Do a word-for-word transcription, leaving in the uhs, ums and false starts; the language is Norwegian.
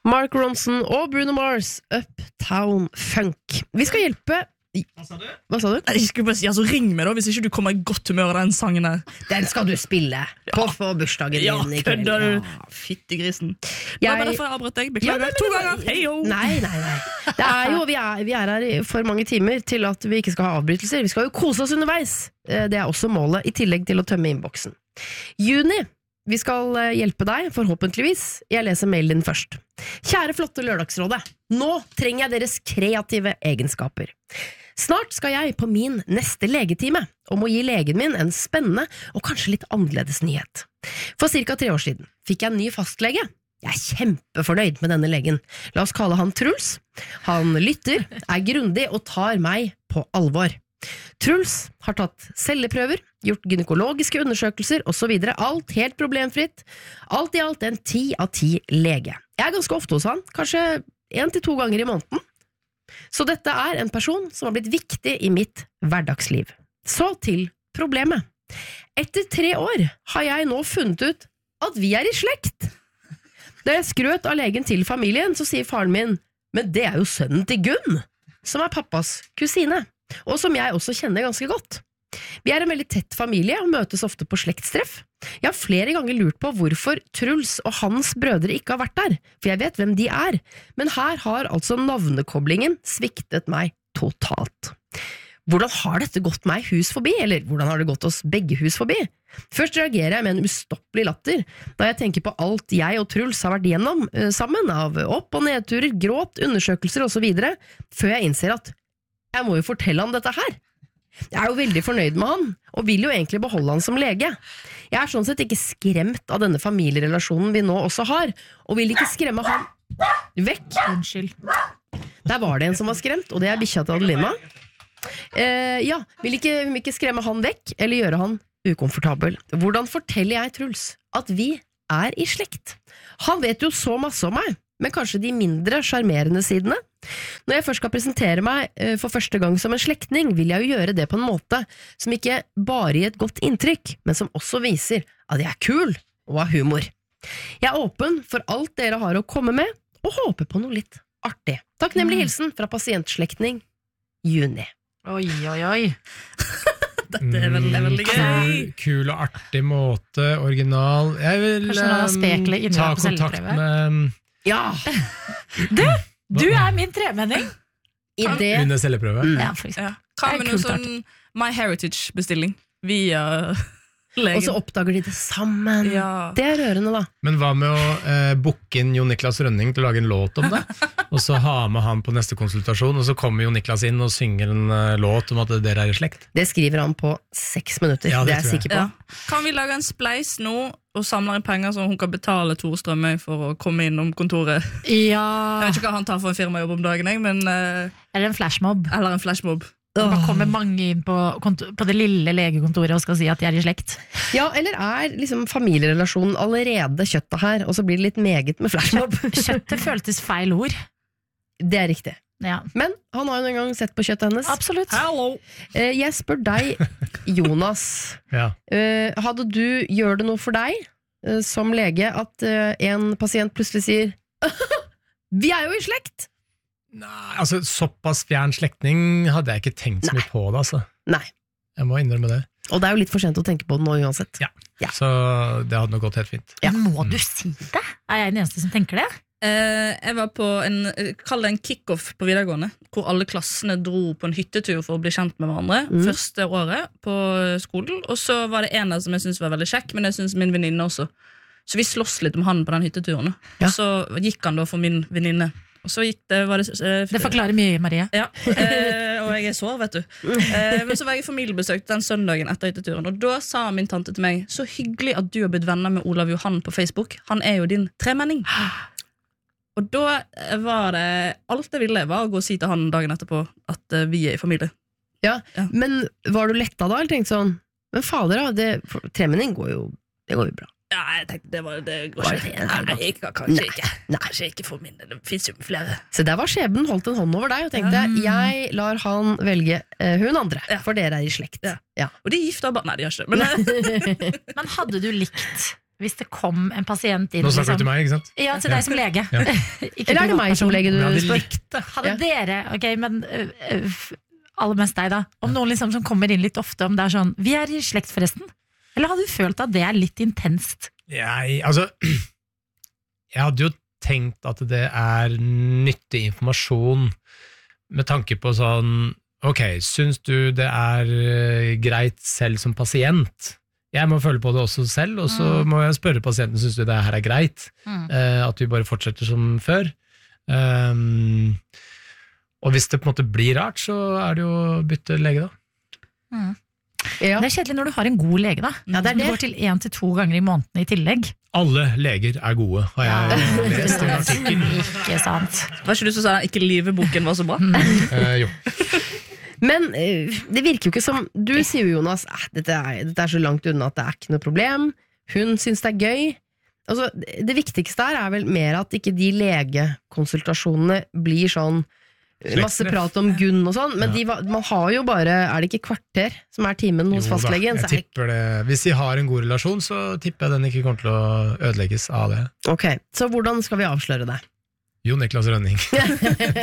Mark Ronson og Bruno Mars, Uptown Funk. Vi skal hjelpe... Hva sa du? Hva sa du? Jeg skulle bare si, altså ring meg da, hvis ikke du kommer i godt humør av den sangen her. Den skal du spille på for bursdagen Ja, din i kveld. kødder du? Fytti grisen. Jeg- Bare derfor jeg avbrøt deg, Ja, beklager. nei, men- to ganger, hei jo! Nei, nei, nei. Det er jo, vi, er, vi er her i for mange timer til at vi ikke skal ha avbrytelser. Vi skal jo kose oss underveis. Eh, Det er også målet, i tillegg til å tømme innboksen. Juni. Vi skal eh, hjelpe deg, forhåpentligvis. Jeg leser mailen din først. Kjære flotte Lørdagsrådet. Nå trenger jeg deres kreative egenskaper. Snart skal jeg på min neste legetime om å gi legen min en spennende og kanskje litt annerledes nyhet. For cirka tre år siden fikk jeg en ny fastlege. Jeg er kjempefornøyd med denne legen. La oss kalle han Truls. Han lytter, er grundig og tar meg på alvor. Truls har tatt celleprøver, gjort gynekologiske undersøkelser og så videre. Alt helt problemfritt. Alt i alt en ti av ti lege. Jeg er ganske ofte hos han, kanskje en til to ganger i måneden. Så dette er en person som har blitt viktig i mitt hverdagsliv. Så til problemet. Etter tre år har jeg nå funnet ut at vi er i slekt. Da jeg skrøt av legen til familien, så sier faren min, men det er jo sønnen til Gunn, som er pappas kusine, og som jeg også kjenner ganske godt. Vi er en veldig tett familie og møtes ofte på slektstreff. Jeg har flere ganger lurt på hvorfor Truls og hans brødre ikke har vært der, for jeg vet hvem de er, men her har altså navnekoblingen sviktet meg totalt. Hvordan har dette gått meg hus forbi, eller hvordan har det gått oss begge hus forbi? Først reagerer jeg med en ustoppelig latter, da jeg tenker på alt jeg og Truls har vært gjennom eh, sammen, av opp- og nedturer, gråt, undersøkelser og så videre, før jeg innser at jeg må jo fortelle han dette her. Jeg er jo veldig fornøyd med han, og vil jo egentlig beholde han som lege. Jeg er sånn sett ikke skremt av denne familierelasjonen vi nå også har, og vil ikke skremme han vekk. Unnskyld. Der var det en som var skremt, og det er bikkja til Adelina. Eh, ja, vil ikke, vil ikke skremme han vekk, eller gjøre han ukomfortabel. Hvordan forteller jeg Truls at vi er i slekt? Han vet jo så masse om meg, men kanskje de mindre sjarmerende sidene? Når jeg først skal presentere meg eh, for første gang som en slektning, vil jeg jo gjøre det på en måte som ikke bare gir et godt inntrykk, men som også viser at jeg er kul og har humor. Jeg er åpen for alt dere har å komme med, og håper på noe litt artig. Takknemlig hilsen fra pasientslektning Juni. Oi, oi, oi. Dette er veldig, veldig gøy. Kul, kul og artig måte, original. Jeg vil Kanskje noen har um, spekler inni ta på kontakt celleprøve? med Ja, Du, du er min tremenning. i det under celleprøve. Mm. Ja, for eksempel. Ja. Hva Det er med noe kult sånn My Heritage-bestilling via legen? Og så oppdager de det sammen. Ja. Det er rørende, da. Men hva med å eh, booke inn Jon Niklas Rønning til å lage en låt om det? Og så ha med han på neste konsultasjon, og så kommer Jon Niklas inn og synger en uh, låt om at dere er i slekt. Det skriver han på seks minutter. Ja, det, det er jeg tror jeg. sikker på. Ja. Kan vi lage en spleis nå og samle inn penger så hun kan betale Tore Strømøy for å komme innom kontoret? Jeg Ja. vet ikke hva han tar for en firmajobb om dagen, jeg, men, eh, Eller en flashmob. eller en flashmob. Det bare kommer mange inn på, kontor, på det lille legekontoret og skal si at de er i slekt. Ja, eller er liksom familierelasjonen allerede kjøttet her, og så blir det litt meget med flashmob? Kjøttet føltes feil ord. Det er riktig. Ja, Men han har jo en gang sett på kjøttet hennes. absolutt. Hallo! Eh, Jeg spør deg, Jonas. Ja. eh, Hadde du, gjør det noe for deg eh, som lege at eh, en pasient plutselig sier vi er jo i slekt! Nei, altså såpass fjern slektning hadde jeg ikke tenkt så mye på det, altså. Nei. Jeg må innrømme det. Og det er jo litt for sent å tenke på det nå uansett. Ja. Ja. Så det hadde nok gått helt fint. Ja. Men må du si det? Er jeg den eneste som tenker det? Eh, jeg var på en, eh, kall det en kick-off på videregående, hvor alle klassene dro på en hyttetur for å bli kjent med hverandre. Mm. Første året på skolen. Og så var det en der som jeg syntes var veldig kjekk, men jeg synes min venninne også. Så vi slåss litt om han på den hytteturen. Ja. Og så gikk han da for min venninne. Og så gikk det, var det, eh, Det forklarer mye, Maria. Ja, eh, og jeg er sår, vet du. Eh, men så var jeg i familiebesøk den søndagen etter hytteturen, og da sa min tante til meg, så hyggelig at du har blitt venner med Olav Johan på Facebook. Han er jo din tremenning. Og da var det, alt jeg ville var å gå og si til han dagen etterpå at eh, vi er i familie. Ja. Ja. Men var du letta da, eller tenkte sånn men fader da, det, for, tremenning går jo, det går jo bra. Ja, jeg tenkte det var det går Var ikke. det det? Nei, ikke, kanskje Nei. ikke. Nei. Kanskje ikke for min del. Det finnes jo flere. Så der var skjebnen holdt en hånd over deg og tenkte, Mm. jeg lar han velge eh, hun andre, Ja. for dere er i slekt. Ja. Ja. Og de gifter bare, nei de har ikke. Men, Men hadde du likt hvis det kom en pasient inn Nå snakker liksom, du til meg, ikke sant? Ja, til deg som lege. Ja. Ikke Eller er det til meg som person. lege du Men jeg hadde spør? likt det. Hadde Ja. dere, ok, men øh, øh, aller mest deg da, om noen liksom som kommer inn litt ofte, om det er sånn, vi er i slekt forresten, eller hadde du følt at det er litt intenst? Jeg, altså, jeg hadde jo tenkt at det er nyttig informasjon med tanke på sånn, ok, syns du det er eh, greit selv som pasient? Jeg må føle på det også selv, og så Mm. må jeg spørre pasienten, syns du det her er greit? Mm. Eh, at vi bare fortsetter som før? Um, og hvis det på en måte blir rart, så er det jo å bytte lege da. Mm. Ja. Det er kjedelig når du har en god lege da. Ja, det er Du det. går til en til to ganger i måneden i tillegg. Alle leger er gode, har jeg lest i en artikkel. Ikke sant? Var ikke du som sa at ikke livet-boken var så bra? Eh, jo. Men eh, det virker jo ikke som Du sier jo, Jonas, eh, dette, er, dette er så langt unna at det er ikke noe problem. Hun syns det er gøy. Altså, det det viktigste her er vel mer at ikke de legekonsultasjonene blir sånn eh, masse Slektstreff. prat om Gunn og sånn, men Ja. de, va- man har jo bare Er det ikke kvarter som er timen hos Jo da, fastlegen? Så jeg er det, tipper det. Hvis de har en god relasjon, så tipper jeg den ikke kommer til å ødelegges av det. ok, Så hvordan skal vi avsløre det? Jo Niklas Rønning.